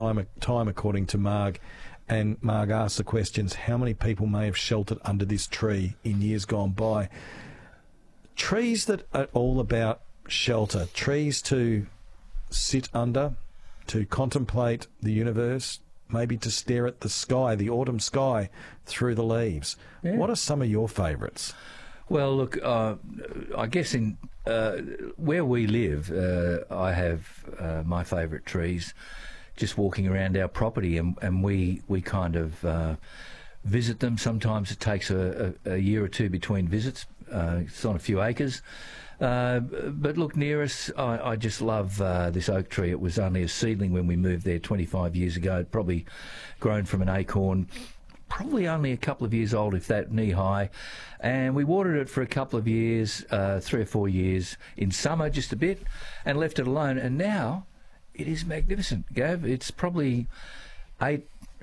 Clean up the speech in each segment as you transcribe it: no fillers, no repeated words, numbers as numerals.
time, according to Marg. And Marg asks the questions, how many people may have sheltered under this tree in years gone by? Trees that are all about shelter, trees to sit under, to contemplate the universe, maybe to stare at the sky, the autumn sky, through the leaves. Yeah. What are some of your favourites? Well, look, I guess in where we live, I have my favourite trees just walking around our property, and we kind of visit them. Sometimes it takes a year or two between visits. It's on a few acres. But look, near us, I just love this oak tree. It was only a seedling when we moved there 25 years ago. It probably grown from an acorn, probably only a couple of years old, if that, knee-high. And we watered it for a couple of years, 3 or 4 years, in summer just a bit, and left it alone. And now it is magnificent, Gav. It's probably 8+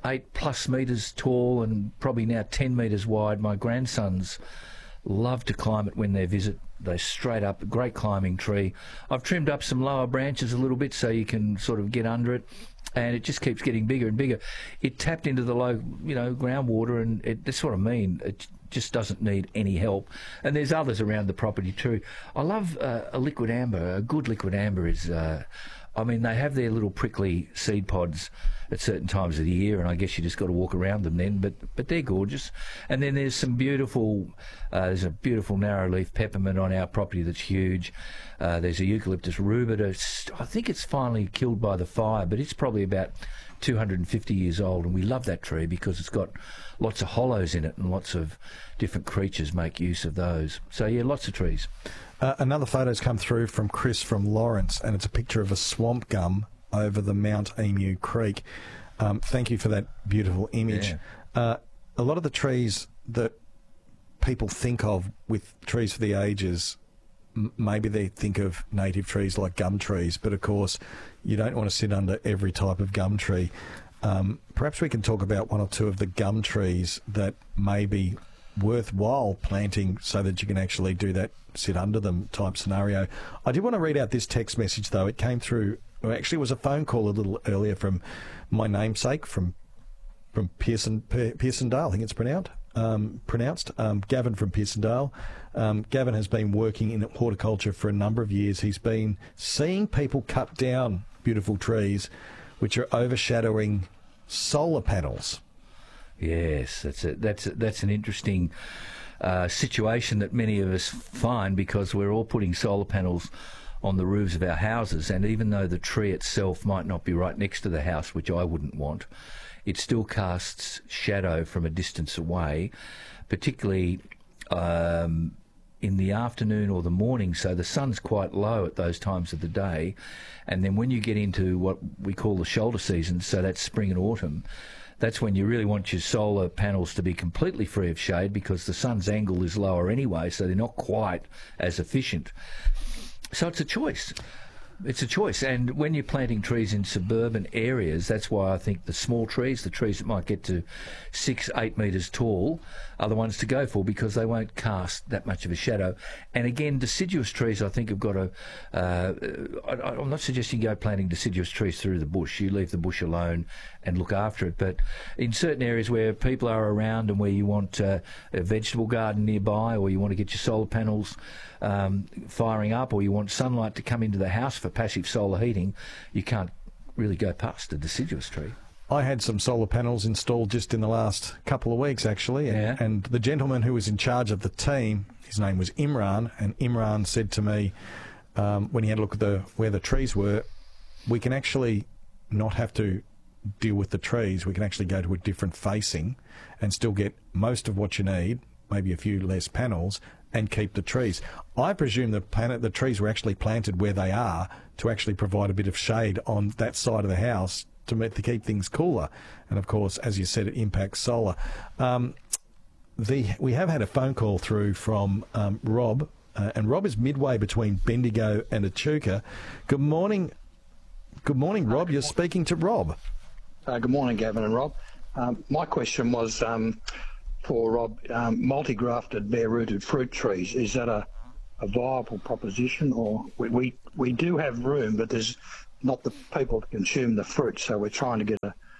metres tall and probably now 10 metres wide. My grandsons love to climb it when they visit. They straight up, great climbing tree. I've trimmed up some lower branches a little bit so you can sort of get under it, and it just keeps getting bigger and bigger. It tapped into the low, groundwater, and that's what I mean. It just doesn't need any help. And there's others around the property too. I love a liquid amber. A good liquid amber is... they have their little prickly seed pods at certain times of the year, and I guess you just got to walk around them then, but they're gorgeous. And then there's some beautiful, there's a beautiful narrow-leaf peppermint on our property that's huge. There's a eucalyptus rubida. I think it's finally killed by the fire, but it's probably about 250 years old, and we love that tree because it's got lots of hollows in it, and lots of different creatures make use of those. So, yeah, lots of trees. Another photo's come through from Chris from Lawrence, and it's a picture of a swamp gum over the Mount Emu Creek. Thank you for that beautiful image. Yeah. A lot of the trees that people think of with trees for the ages, maybe they think of native trees like gum trees, but of course you don't want to sit under every type of gum tree. Perhaps we can talk about one or two of the gum trees that may be worthwhile planting so that you can actually do that sit under them type scenario. I did want to read out this text message though. It came through, actually it was a phone call a little earlier from my namesake from Pearsondale, I think it's pronounced. Gavin from Pearsondale. Gavin has been working in horticulture for a number of years. He's been seeing people cut down beautiful trees which are overshadowing solar panels. Yes, that's an interesting situation that many of us find, because we're all putting solar panels on the roofs of our houses, and even though the tree itself might not be right next to the house, which I wouldn't want, it still casts shadow from a distance away, particularly in the afternoon or the morning, so the sun's quite low at those times of the day. And then when you get into what we call the shoulder seasons, so that's spring and autumn, that's when you really want your solar panels to be completely free of shade, because the sun's angle is lower anyway, so they're not quite as efficient. So it's a choice. It's a choice. And when you're planting trees in suburban areas, that's why I think the small trees, the trees that might get to 6-8 metres tall, are the ones to go for, because they won't cast that much of a shadow. And again, deciduous trees, I think, have got a... I'm not suggesting you go planting deciduous trees through the bush. You leave the bush alone and look after it. But in certain areas where people are around and where you want a vegetable garden nearby, or you want to get your solar panels firing up, or you want sunlight to come into the house for passive solar heating, you can't really go past a deciduous tree. I had some solar panels installed just in the last couple of weeks, actually, and the gentleman who was in charge of the team, his name was Imran, and Imran said to me, when he had a look at where the trees were, we can actually not have to deal with the trees. We can actually go to a different facing and still get most of what you need, maybe a few less panels, and keep the trees. I presume the trees were actually planted where they are to actually provide a bit of shade on that side of the house to keep things cooler. And of course, as you said, it impacts solar. We have had a phone call through from Rob, and Rob is midway between Bendigo and Echuca. Good morning, Rob. You're speaking to Rob. Good morning, Gavin and Rob. My question was for Rob, multi-grafted bare-rooted fruit trees, is that a viable proposition? Or we do have room, but there's not the people to consume the fruit. So we're trying to get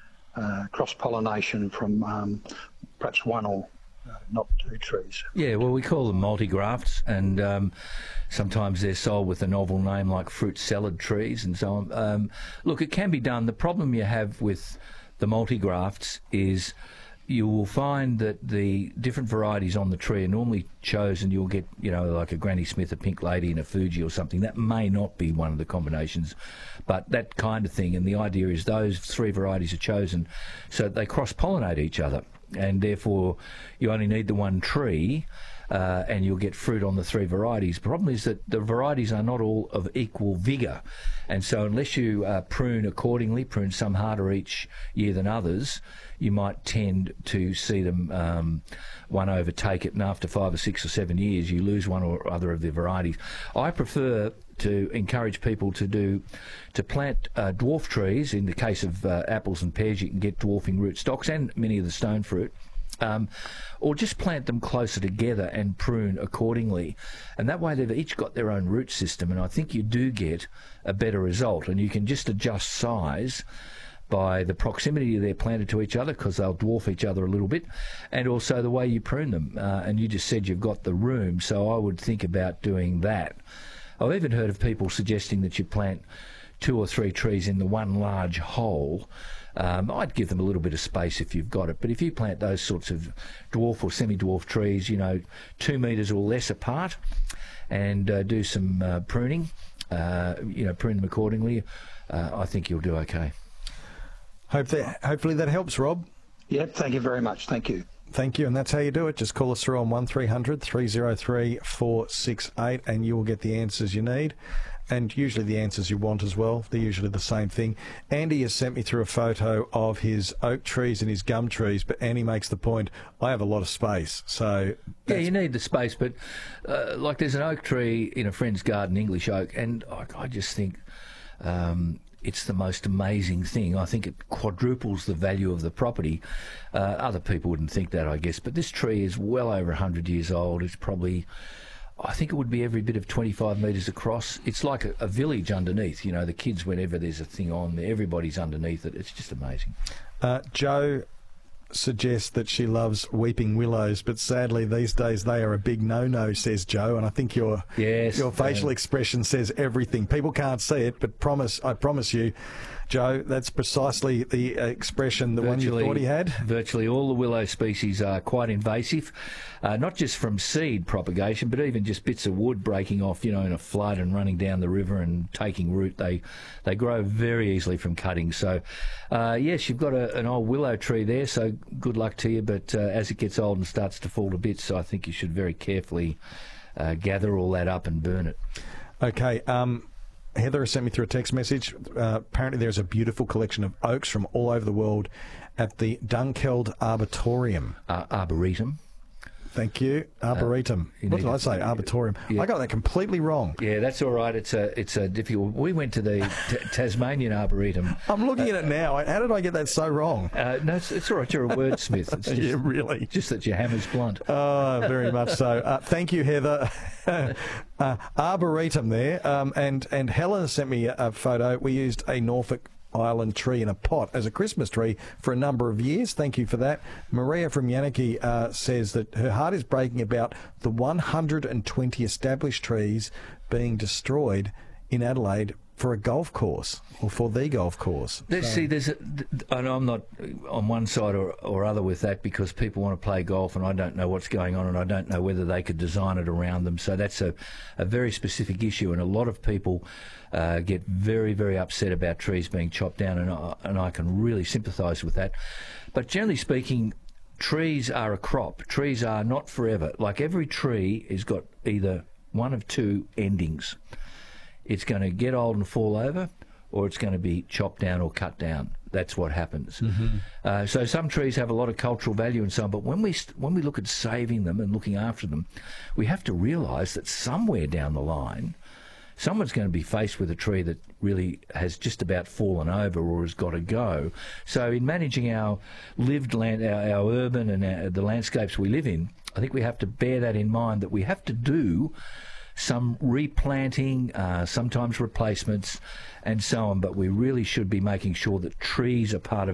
a cross-pollination from perhaps one or not two trees. Yeah, well, we call them multi-grafts, and sometimes they're sold with a novel name like fruit salad trees and so on. Look, it can be done. The problem you have with the multi-grafts is you will find that the different varieties on the tree are normally chosen. You'll get, like a Granny Smith, a Pink Lady, and a Fuji or something. That may not be one of the combinations, but that kind of thing. And the idea is those three varieties are chosen so that they cross-pollinate each other, and therefore you only need the one tree, and you'll get fruit on the three varieties. The problem is that the varieties are not all of equal vigour, and so unless you prune accordingly, prune some harder each year than others, you might tend to see them one overtake it, and after 5 or 6 or 7 years you lose one or other of the varieties. I prefer to encourage people to plant dwarf trees. In the case of apples and pears, you can get dwarfing rootstocks and many of the stone fruit. Or just plant them closer together and prune accordingly, and that way they've each got their own root system, and I think you do get a better result. And you can just adjust size by the proximity they're planted to each other, because they'll dwarf each other a little bit, and also the way you prune them. And you just said you've got the room, so I would think about doing that. I've even heard of people suggesting that you plant 2 or 3 trees in the one large hole. I'd give them a little bit of space if you've got it, but if you plant those sorts of dwarf or semi-dwarf trees, 2 metres or less apart, and do some pruning, prune them accordingly, I think you'll do okay. Hopefully that helps, Rob. Yeah, thank you very much. Thank you. Thank you, and that's how you do it. Just call us through on 1300 303 468 and you will get the answers you need, and usually the answers you want as well. They're usually the same thing. Andy has sent me through a photo of his oak trees and his gum trees, but Andy makes the point, I have a lot of space, so... Yeah, you need the space, but like there's an oak tree in a friend's garden, English oak, and I just think... it's the most amazing thing. I think it quadruples the value of the property. Other people wouldn't think that, I guess, but this tree is well over 100 years old. It's probably, I think it would be every bit of 25 metres across. It's like a village underneath. The kids, whenever there's a thing on there, everybody's underneath it. It's just amazing. Joe suggests that she loves weeping willows, but sadly these days they are a big no-no, says Joe, and I think your facial expression says everything. People can't see it, but I promise you, Joe, that's precisely the expression, one you thought he had. Virtually all the willow species are quite invasive, not just from seed propagation, but even just bits of wood breaking off, in a flood and running down the river and taking root. They grow very easily from cutting. So, yes, you've got an old willow tree there, so good luck to you. But as it gets old and starts to fall to bits, I think you should very carefully gather all that up and burn it. Okay. Heather has sent me through a text message. Apparently there's a beautiful collection of oaks from all over the world at the Dunkeld Arboretum. Arboretum. Thank you. Arboretum. What did I say? Arboretum. Yeah. I got that completely wrong. Yeah, that's all right. It's a difficult... We went to the Tasmanian Arboretum. I'm looking at it now. How did I get that so wrong? No, it's all right. You're a wordsmith. It's just, yeah, really. Just that your hammer's blunt. Oh, very much so. Thank you, Heather. Arboretum there. And Helen sent me a photo. We used a Norfolk Island tree in a pot as a Christmas tree for a number of years. Thank you for that. Maria from Yanaki says that her heart is breaking about the 120 established trees being destroyed in Adelaide for a golf course, or for the golf course. And I'm not on one side or other with that, because people want to play golf and I don't know what's going on, and I don't know whether they could design it around them. So that's a very specific issue, and a lot of people get very, very upset about trees being chopped down, and I can really sympathise with that. But generally speaking, trees are a crop. Trees are not forever. Like every tree has got either one of two endings. It's going to get old and fall over, or it's going to be chopped down or cut down. That's what happens. Mm-hmm. So some trees have a lot of cultural value and so on, but when we look at saving them and looking after them, we have to realise that somewhere down the line, someone's going to be faced with a tree that really has just about fallen over or has got to go. So in managing our lived land, our urban and the landscapes we live in, I think we have to bear that in mind, that we have to do some replanting, sometimes replacements, and so on. But we really should be making sure that trees are part of